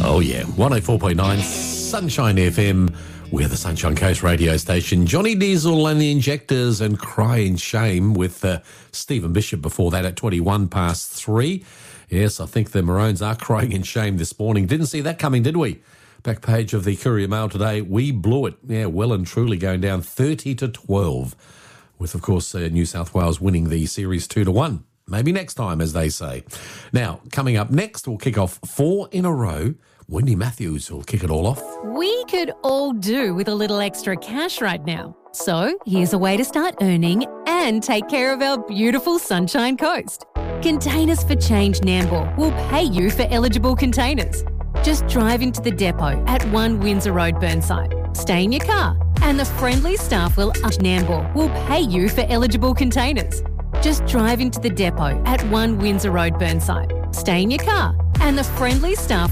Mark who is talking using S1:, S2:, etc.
S1: Oh, yeah. 104.9 Sunshine FM. We're the Sunshine Coast radio station. Johnny Diesel and the Injectors and Crying Shame with Stephen Bishop before that at 21 past 3. Yes, I think the Maroons are crying in shame this morning. Didn't see that coming, did we? Back page of the Courier Mail today. We blew it. Yeah, well and truly going down 30-12. With, of course, New South Wales winning the series 2-1. Maybe next time, as they say. Now, coming up next, we'll kick off 4 in a row. Wendy Matthews will kick it all off.
S2: We could all do with a little extra cash right now. So here's a way to start earning and take care of our beautiful Sunshine Coast. Containers for Change Nambour will pay you for eligible containers. Just drive into the depot at 1 Windsor Road, Burnside. Stay in your car and the friendly staff Nambour will pay you for eligible containers. Just drive into the depot at 1 Windsor Road, Burnside. Stay in your car and the friendly staff